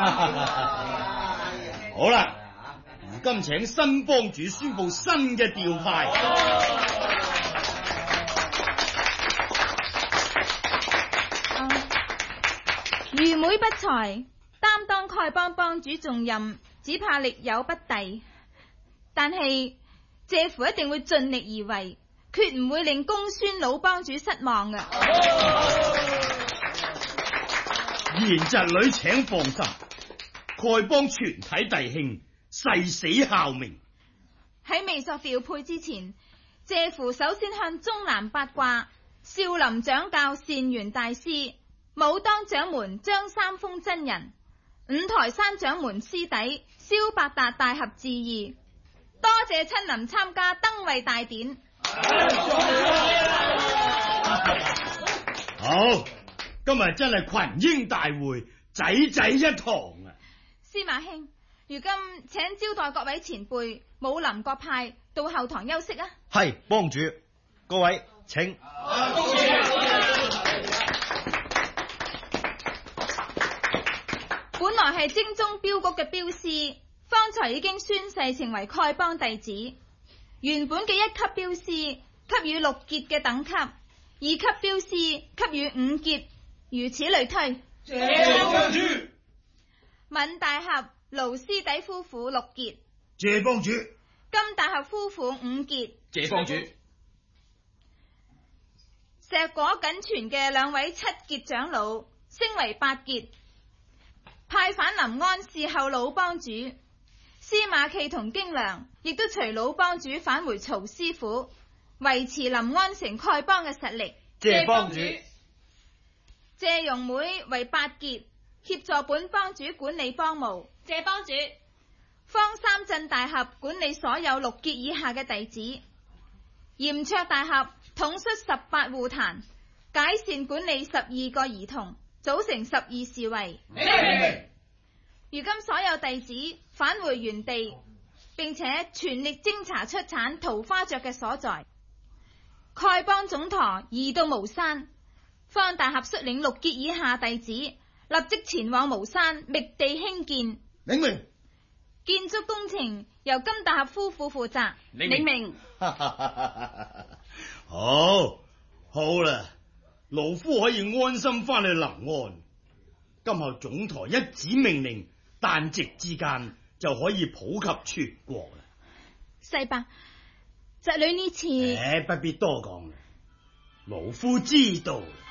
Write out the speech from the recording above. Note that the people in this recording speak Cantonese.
好啦，如今請新幫主宣布新嘅調派。 愚昧不才，擔當丐幫幫主重任，只怕力有不逮。但係謝父一定會盡力而為，決唔會令公孫老幫主失望㗎。 賢侄女請放心，丐幫全體弟兄誓死效命。 喺未作調配之前，謝父首先向中南八卦、少林掌教善元大師、武當掌門張三豐真人、五台山掌門師弟蕭伯達大俠致意，多謝親臨參加登位大典。 好，今日真係群英大會，仔仔一堂啊！ 司馬兄，如今請招待各位前輩、武林各派到後堂休息啊！ 係幫主，各位請。 本來係精忠鏢局嘅鏢師，方才已經宣誓成為丐幫弟子。原本嘅一級鏢師給予6傑嘅等級，2級鏢師給予5傑，如此類推。 謝幫主， 閔大俠、盧師弟夫婦6傑， 謝幫主， 金大俠夫婦5傑， 謝幫主。 碩果僅存嘅2位7傑長老升為8傑，派返臨安侍候老幫主。司馬驥同京良亦都隨老幫主返回曹師府，維持臨安城丐幫嘅實力。 謝幫主。 謝容妹為8傑，協助本幫主管理幫務。謝幫主。方三鎮大俠管理所有6傑以下嘅弟子。嚴卓大俠統率18戶壇，解善管理12個兒童，組成12侍衛。如今所有弟子返回原地，並且全力偵查出產桃花雀嘅所在。丐幫總舵移到巫山，方大俠率領6傑以下弟子立即前往巫山覓地興建。 領命。 建築工程由金大俠夫婦負責。領命。 好啦，老夫可以安心翻去臨安。今後總舵一紙命令，旦夕之間就可以普及全國啦。 世伯，侄女呢次不必多講啦，老夫知道。